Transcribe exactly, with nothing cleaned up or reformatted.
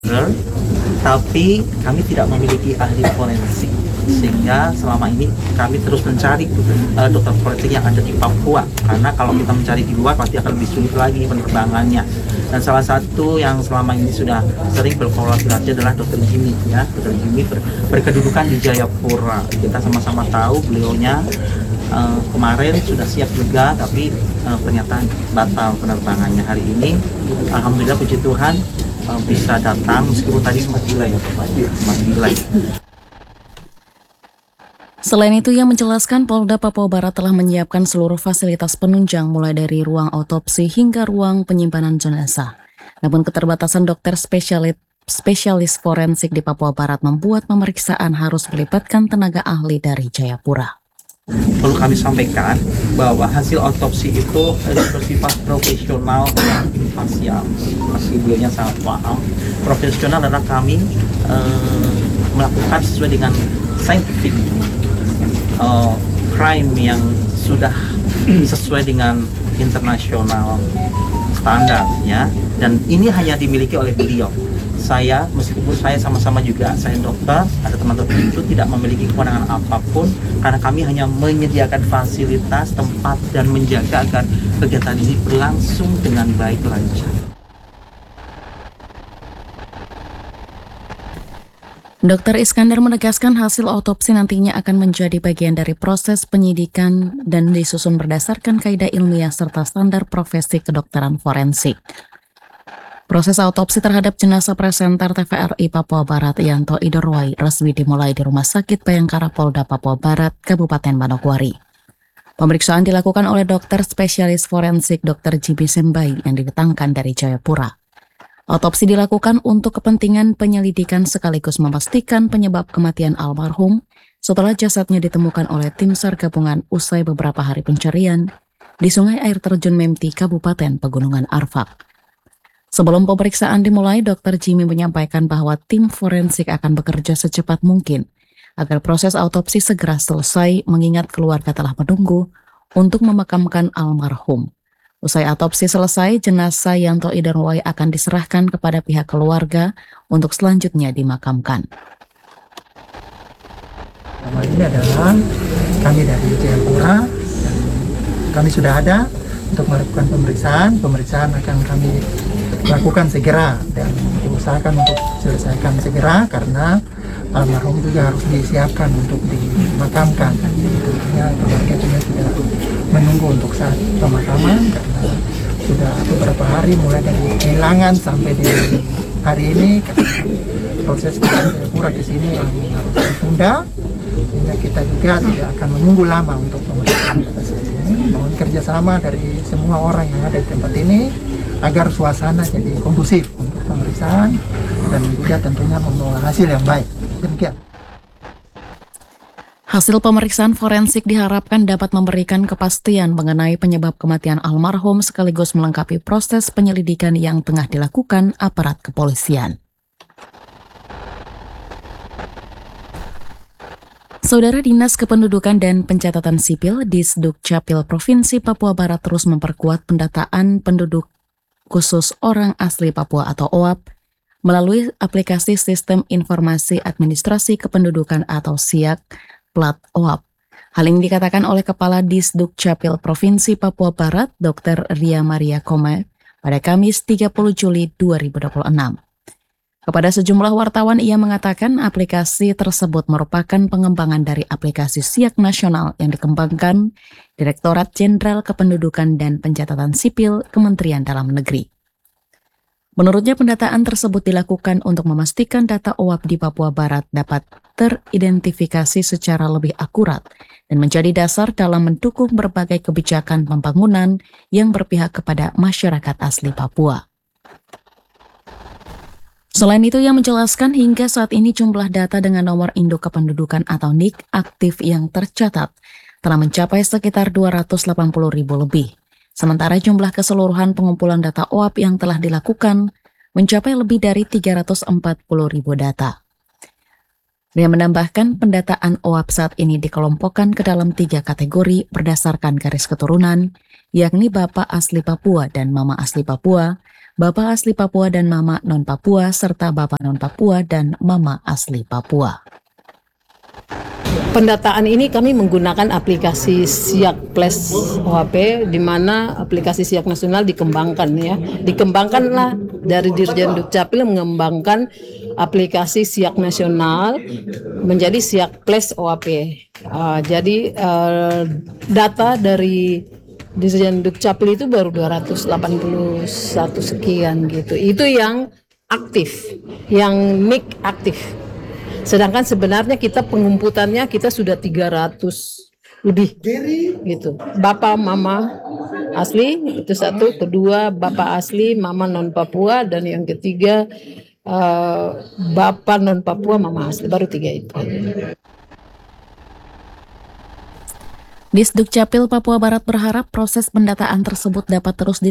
tapi kami tidak memiliki ahli forensik, sehingga selama ini kami terus mencari uh, dokter forensik yang ada di Papua, karena kalau kita mencari di luar pasti akan lebih sulit lagi penerbangannya. Dan salah satu yang selama ini sudah sering berkolaborasi adalah dokter Jimmy, ya. Dokter Jimmy ber, berkedudukan di Jayapura. Kita sama-sama tahu beliaunya uh, kemarin sudah siap juga, tapi uh, ternyata batal penerbangannya hari ini. Alhamdulillah, puji Tuhan, uh, bisa datang meskipun tadi sempat delay ya Pak, sempat delay. Selain itu, ia menjelaskan Polda Papua Barat telah menyiapkan seluruh fasilitas penunjang mulai dari ruang otopsi hingga ruang penyimpanan jenazah. Namun keterbatasan dokter spesialis, spesialis forensik di Papua Barat membuat pemeriksaan harus melibatkan tenaga ahli dari Jayapura. Perlu kami sampaikan bahwa hasil otopsi itu bersifat profesional dan imparsial. Masih beliaunya sangat paham. Profesional adalah kami eh, melakukan sesuai dengan scientific Uh, crime yang sudah sesuai dengan internasional standar, ya, dan ini hanya dimiliki oleh beliau. Saya, meskipun saya sama-sama juga saya dokter, ada teman-teman itu tidak memiliki kewenangan apapun, karena kami hanya menyediakan fasilitas, tempat, dan menjaga agar kegiatan ini berlangsung dengan baik lancar. Dokter Iskandar menegaskan hasil otopsi nantinya akan menjadi bagian dari proses penyidikan dan disusun berdasarkan kaidah ilmiah serta standar profesi kedokteran forensik. Proses autopsi terhadap jenazah presenter T V R I Papua Barat Yanto Idorwai resmi dimulai di Rumah Sakit Bayangkara Polda Papua Barat, Kabupaten Manokwari. Pemeriksaan dilakukan oleh dokter spesialis forensik Dokter Jimmy Sembai yang didatangkan dari Jayapura. Otopsi dilakukan untuk kepentingan penyelidikan sekaligus memastikan penyebab kematian almarhum setelah jasadnya ditemukan oleh tim SAR gabungan usai beberapa hari pencarian di Sungai Air Terjun Memti, Kabupaten Pegunungan Arfak. Sebelum pemeriksaan dimulai, Dokter Jimmy menyampaikan bahwa tim forensik akan bekerja secepat mungkin agar proses autopsi segera selesai, mengingat keluarga telah menunggu untuk memakamkan almarhum. Usai autopsi selesai, jenazah Yanto Idorwai akan diserahkan kepada pihak keluarga untuk selanjutnya dimakamkan. Nama ini adalah kami dari Jayapura, dan kami sudah ada untuk melakukan pemeriksaan. Pemeriksaan akan kami lakukan segera dan diusahakan untuk selesaikan segera, karena almarhum juga harus disiapkan untuk dimakamkan. Tentunya keluarga juga sudah menunggu untuk saat pemakaman, karena sudah beberapa hari mulai dari kehilangan sampai di hari ini, proses Jayapura ke sini yang harus ditunda, sehingga kita juga tidak akan menunggu lama untuk pemeriksaan ini. Mohon kerjasama dari semua orang yang ada di tempat ini agar suasana jadi kondusif untuk pemeriksaan dan juga tentunya membawa hasil yang baik. Demikian. Hasil pemeriksaan forensik diharapkan dapat memberikan kepastian mengenai penyebab kematian almarhum sekaligus melengkapi proses penyelidikan yang tengah dilakukan aparat kepolisian. Saudara, Dinas Kependudukan dan Pencatatan Sipil Disdukcapil Provinsi Papua Barat terus memperkuat pendataan penduduk khusus orang asli Papua atau O A P melalui aplikasi Sistem Informasi Administrasi Kependudukan atau SIAK plat O A P. Hal ini dikatakan oleh Kepala Disdukcapil Provinsi Papua Barat, Dokter Ria Maria Kome, pada Kamis tiga puluh Juli dua ribu dua puluh enam. Kepada sejumlah wartawan, ia mengatakan aplikasi tersebut merupakan pengembangan dari aplikasi SIAK nasional yang dikembangkan Direktorat Jenderal Kependudukan dan Pencatatan Sipil Kementerian Dalam Negeri. Menurutnya, pendataan tersebut dilakukan untuk memastikan data O A P di Papua Barat dapat teridentifikasi secara lebih akurat dan menjadi dasar dalam mendukung berbagai kebijakan pembangunan yang berpihak kepada masyarakat asli Papua. Selain itu, ia menjelaskan hingga saat ini jumlah data dengan nomor induk kependudukan atau N I K aktif yang tercatat telah mencapai sekitar dua ratus delapan puluh ribu lebih. Sementara jumlah keseluruhan pengumpulan data O A P yang telah dilakukan mencapai lebih dari tiga ratus empat puluh ribu data. Dia menambahkan pendataan O A P saat ini dikelompokkan ke dalam tiga kategori berdasarkan garis keturunan, yakni Bapak asli Papua dan Mama asli Papua, Bapak asli Papua dan Mama non-Papua, serta Bapak non-Papua dan Mama asli Papua. Pendataan ini kami menggunakan aplikasi Siak Plus O H P, di mana aplikasi Siak Nasional dikembangkan ya. Dikembangkanlah dari Dirjen Dukcapil mengembangkan aplikasi Siak Nasional menjadi Siak Plus O H P. Uh, jadi uh, data dari Dirjen Dukcapil itu baru dua ratus delapan puluh satu sekian gitu. Itu yang aktif, yang N I C aktif. Sedangkan sebenarnya kita pengumputannya kita sudah tiga ratus lebih gitu. Bapak mama asli itu satu, kedua bapak asli mama non Papua, dan yang ketiga uh, bapak non Papua mama asli, baru tiga itu. Disdukcapil Papua Barat berharap proses pendataan tersebut dapat terus